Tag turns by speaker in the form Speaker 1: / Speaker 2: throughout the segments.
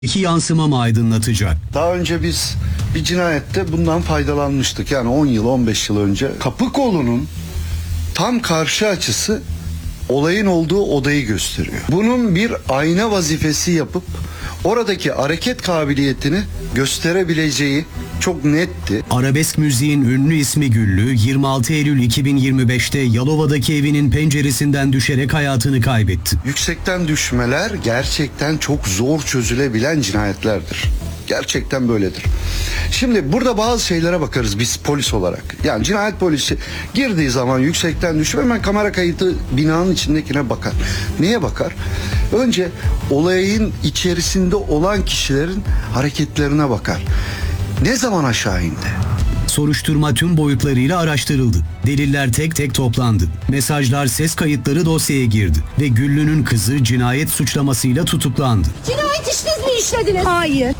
Speaker 1: İki yansımamı aydınlatacak.
Speaker 2: Daha önce biz bir cinayette bundan faydalanmıştık. Yani 10 yıl 15 yıl önce. Kapıkolu'nun tam karşı açısı olayın olduğu odayı gösteriyor. Bunun bir ayna vazifesi yapıp oradaki hareket kabiliyetini gösterebileceği çok netti.
Speaker 1: Arabesk müziğin ünlü ismi Güllü 26 Eylül 2025'te Yalova'daki evinin penceresinden düşerek hayatını kaybetti.
Speaker 2: Yüksekten düşmeler gerçekten çok zor çözülebilen cinayetlerdir. Gerçekten böyledir. Şimdi burada bazı şeylere bakarız biz polis olarak. Yani cinayet polisi girdiği zaman yüksekten düşme hemen kamera kayıtı binanın içindekine bakar. Neye bakar? Önce olayın içerisinde olan kişilerin hareketlerine bakar. Ne zaman aşağı indi?
Speaker 1: Soruşturma tüm boyutlarıyla araştırıldı. Deliller tek tek toplandı. Mesajlar, ses kayıtları dosyaya girdi. Ve Güllü'nün kızı cinayet suçlamasıyla tutuklandı.
Speaker 3: Cinayet siz mi işlediniz? Hayır.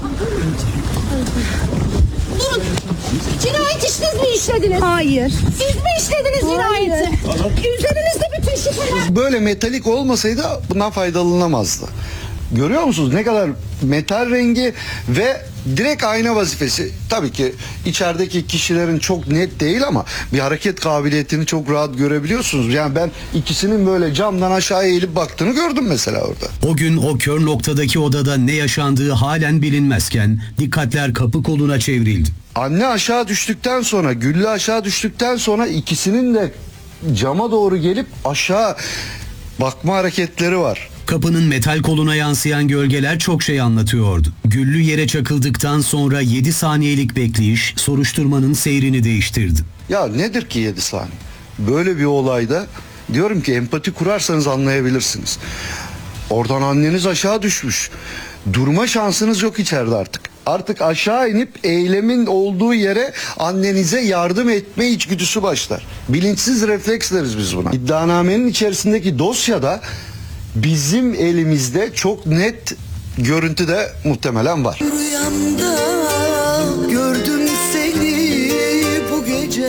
Speaker 3: Durun. Cinayet siz mi işlediniz? Hayır. Siz mi işlediniz cinayeti? Üzerinizde bütün şüpheler.
Speaker 2: Böyle metalik olmasaydı bundan faydalanamazdı. Görüyor musunuz ne kadar metal rengi ve direkt ayna vazifesi. Tabii ki içerideki kişilerin çok net değil ama bir hareket kabiliyetini çok rahat görebiliyorsunuz. Yani ben ikisinin böyle camdan aşağıya eğilip baktığını gördüm mesela orada.
Speaker 1: O gün o kör noktadaki odada ne yaşandığı halen bilinmezken dikkatler Kapıkolu'na çevrildi.
Speaker 2: Anne aşağı düştükten sonra, Güllü aşağı düştükten sonra ikisinin de cama doğru gelip aşağı bakma hareketleri var.
Speaker 1: Kapının metal koluna yansıyan gölgeler çok şey anlatıyordu. Güllü yere çakıldıktan sonra 7 saniyelik bekleyiş soruşturmanın seyrini değiştirdi.
Speaker 2: Ya nedir ki 7 saniye? Böyle bir olayda diyorum ki empati kurarsanız anlayabilirsiniz. Oradan anneniz aşağı düşmüş. Durma şansınız yok içeride artık. Artık aşağı inip eylemin olduğu yere annenize yardım etme içgüdüsü başlar. Bilinçsiz refleks deriz biz buna. İddianamenin içerisindeki dosyada bizim elimizde çok net görüntü de muhtemelen var.
Speaker 4: Rüyamda gördüm seni bu gece.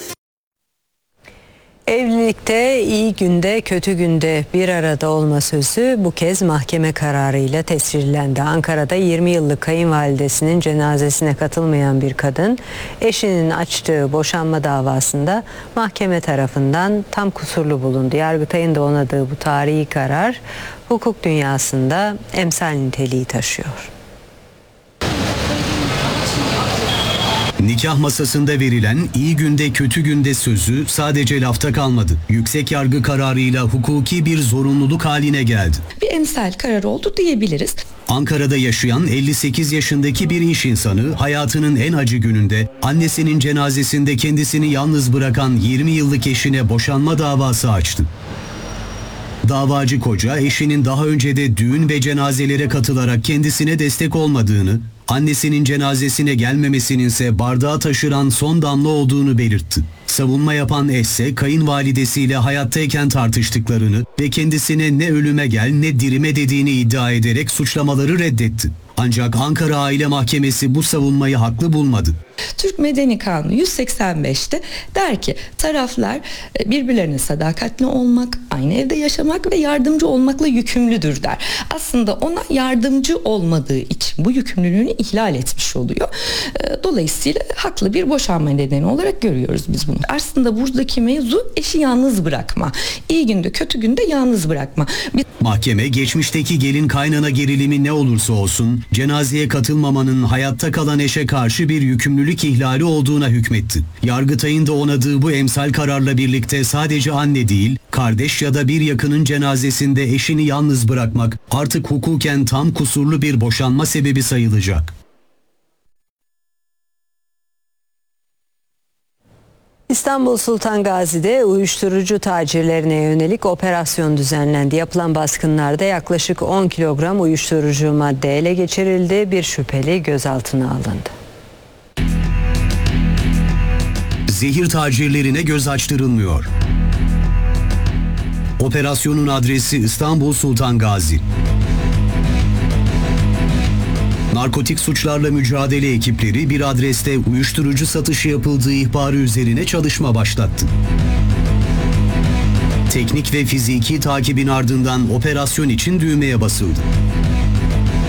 Speaker 5: Evlilikte iyi günde kötü günde bir arada olma sözü bu kez mahkeme kararıyla tescillendi. Ankara'da 20 yıllık kayınvalidesinin cenazesine katılmayan bir kadın eşinin açtığı boşanma davasında mahkeme tarafından tam kusurlu bulundu. Yargıtay'ın da onadığı bu tarihi karar hukuk dünyasında emsal niteliği taşıyor.
Speaker 1: Nikah masasında verilen iyi günde kötü günde sözü sadece lafta kalmadı. Yüksek yargı kararıyla hukuki bir zorunluluk haline geldi.
Speaker 6: Bir emsal karar oldu diyebiliriz.
Speaker 1: Ankara'da yaşayan 58 yaşındaki bir iş insanı hayatının en acı gününde annesinin cenazesinde kendisini yalnız bırakan 20 yıllık eşine boşanma davası açtı. Davacı koca eşinin daha önce de düğün ve cenazelere katılarak kendisine destek olmadığını, annesinin cenazesine gelmemesinin ise bardağı taşıran son damla olduğunu belirtti. Savunma yapan eş ise kayınvalidesiyle hayattayken tartıştıklarını ve kendisine ne ölüme gel ne dirime dediğini iddia ederek suçlamaları reddetti. Ancak Ankara Aile Mahkemesi bu savunmayı haklı bulmadı.
Speaker 6: Türk Medeni Kanunu 185'te der ki taraflar birbirlerine sadakatli olmak, aynı evde yaşamak ve yardımcı olmakla yükümlüdür der. Aslında ona yardımcı olmadığı için bu yükümlülüğünü ihlal etmiş oluyor. Dolayısıyla haklı bir boşanma nedeni olarak görüyoruz biz bunu. Aslında buradaki mevzu eşi yalnız bırakma. İyi günde kötü günde yalnız bırakma.
Speaker 1: Mahkeme geçmişteki gelin kaynana gerilimi ne olursa olsun cenazeye katılmamanın hayatta kalan eşe karşı bir yükümlülük ihlali olduğuna hükmetti. Yargıtay'ın da onadığı bu emsal kararla birlikte sadece anne değil, kardeş ya da bir yakının cenazesinde eşini yalnız bırakmak artık hukuken tam kusurlu bir boşanma sebebi sayılacak.
Speaker 5: İstanbul Sultan Gazi'de uyuşturucu tacirlerine yönelik operasyon düzenlendi. Yapılan baskınlarda yaklaşık 10 kilogram uyuşturucu madde ele geçirildi. Bir şüpheli gözaltına alındı.
Speaker 1: Zehir tacirlerine göz açtırılmıyor. Operasyonun adresi İstanbul Sultan Gazi. Narkotik suçlarla mücadele ekipleri bir adreste uyuşturucu satışı yapıldığı ihbarı üzerine çalışma başlattı. Teknik ve fiziki takibin ardından operasyon için düğmeye basıldı.